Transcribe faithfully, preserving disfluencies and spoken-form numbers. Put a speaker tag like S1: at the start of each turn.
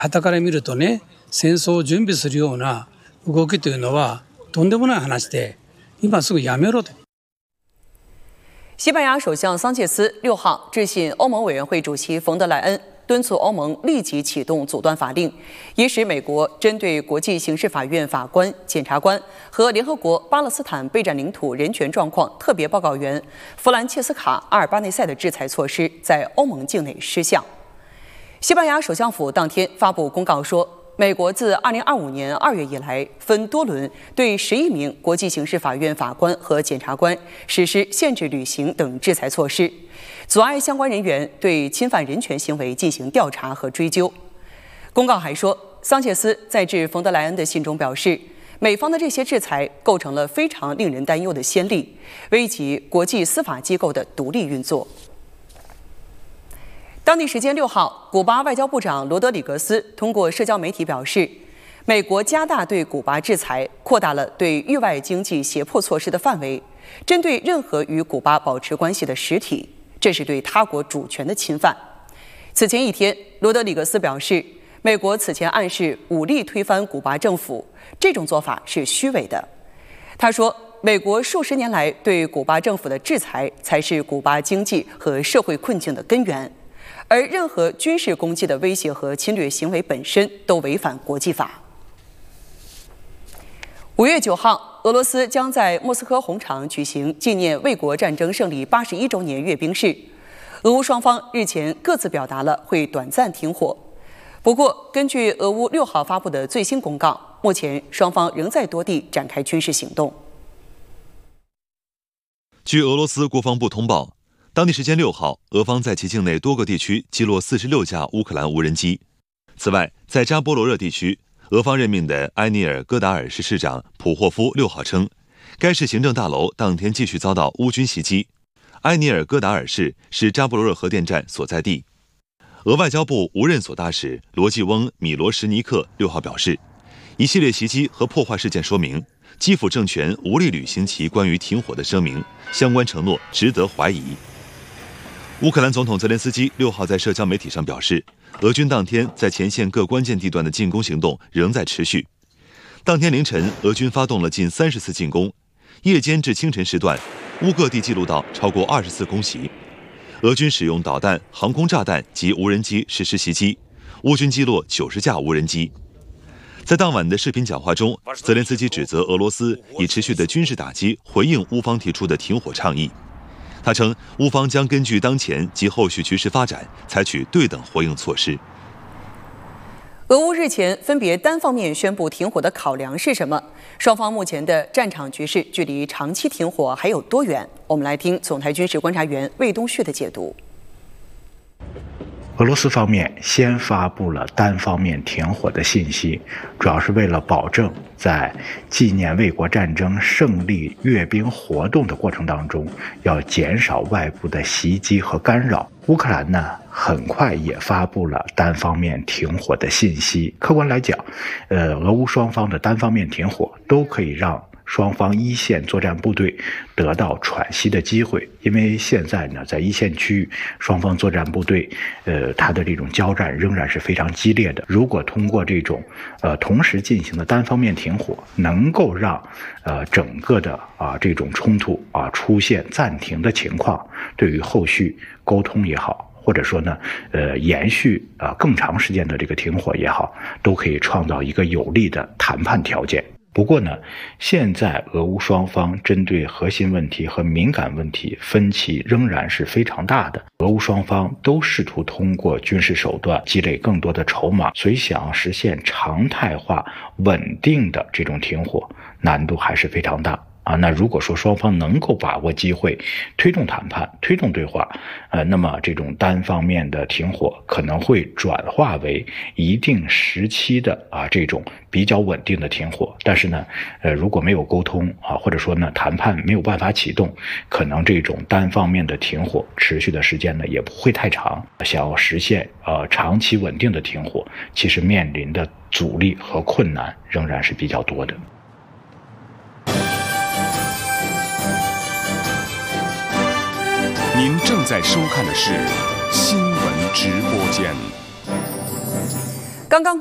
S1: 傍から見るとね、戦争を準備するような動きというのはとんでもない話で、今すぐやめろと。
S2: 西班牙首相桑切斯六号致信欧盟委员会主席冯德莱恩，敦促欧盟立即启动阻断法令，以使美国针对国际刑事法院法官、检察官和联合国巴勒斯坦备战领土人权状况特别报告员弗兰切斯卡·阿尔巴内塞的制裁措施在欧盟境内失效。西班牙首相府当天发布公告说，美国自二零二五年二月以来，分多轮对十一名国际刑事法院法官和检察官实施限制旅行等制裁措施，阻碍相关人员对侵犯人权行为进行调查和追究。公告还说，桑切斯在致冯德莱恩的信中表示，美方的这些制裁构成了非常令人担忧的先例，危及国际司法机构的独立运作。当地时间六号，古巴外交部长罗德里格斯通过社交媒体表示，美国加大对古巴制裁，扩大了对域外经济胁迫措施的范围，针对任何与古巴保持关系的实体，这是对他国主权的侵犯。此前一天，罗德里格斯表示，美国此前暗示武力推翻古巴政府，这种做法是虚伪的。他说，美国数十年来对古巴政府的制裁才是古巴经济和社会困境的根源。而任何军事攻击的威胁和侵略行为本身都违反国际法。五月九号，俄罗斯将在莫斯科红场举行纪念卫国战争胜利八十一周年阅兵式。俄乌双方日前各自表达了会短暂停火，不过，根据俄乌六号发布的最新公告，目前双方仍在多地展开军事行动。
S3: 据俄罗斯国防部通报，当地时间六号，俄方在其境内多个地区击落四十六架乌克兰无人机。此外，在扎波罗热地区，俄方任命的埃尼尔戈达尔市市长普霍夫六号称，该市行政大楼当天继续遭到乌军袭击。埃尼尔戈达尔市是扎波罗热核电站所在地。俄外交部无任所大使罗季翁·米罗什尼克六号表示，一系列袭击和破坏事件说明，基辅政权无力履行其关于停火的声明，相关承诺值得怀疑。乌克兰总统泽连斯基六号在社交媒体上表示，俄军当天在前线各关键地段的进攻行动仍在持续。当天凌晨，俄军发动了近三十次进攻，夜间至清晨时段，乌各地记录到超过二十次攻袭。俄军使用导弹、航空炸弹及无人机实施袭击，乌军击落九十架无人机。在当晚的视频讲话中，泽连斯基指责俄罗斯以持续的军事打击回应乌方提出的停火倡议。他称，乌方将根据当前及后续局势发展，采取对等回应措施。
S2: 俄乌日前分别单方面宣布停火的考量是什么？双方目前的战场局势距离长期停火还有多远？我们来听总台军事观察员魏东旭的解读。
S4: 俄罗斯方面先发布了单方面停火的信息，主要是为了保证在纪念卫国战争胜利阅兵活动的过程当中，要减少外部的袭击和干扰。乌克兰呢，很快也发布了单方面停火的信息。客观来讲，呃，俄乌双方的单方面停火都可以让双方一线作战部队得到喘息的机会，因为现在呢，在一线区域，双方作战部队，呃，它的这种交战仍然是非常激烈的。如果通过这种，呃，同时进行的单方面停火，能够让，呃，整个的啊这种冲突啊出现暂停的情况，对于后续沟通也好，或者说呢，呃，延续啊更长时间的这个停火也好，都可以创造一个有利的谈判条件。不过呢，现在俄乌双方针对核心问题和敏感问题分歧仍然是非常大的。俄乌双方都试图通过军事手段积累更多的筹码，所以想要实现常态化、稳定的这种停火，难度还是非常大。啊，那如果说双方能够把握机会，推动谈判、推动对话，呃，那么这种单方面的停火可能会转化为一定时期的啊这种比较稳定的停火。但是呢，呃，如果没有沟通啊，或者说呢谈判没有办法启动，可能这种单方面的停火持续的时间呢也不会太长。想要实现呃长期稳定的停火，其实面临的阻力和困难仍然是比较多的。
S5: 您正在收看的是新闻直播间。